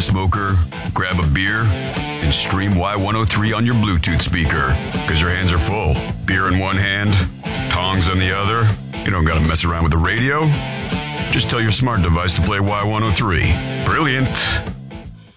smoker, grab a beer, and stream Y103 on your Bluetooth speaker. Because your hands are full. Beer in one hand, tongs on the other. You don't gotta mess around with the radio. Just tell your smart device to play Y103. Brilliant.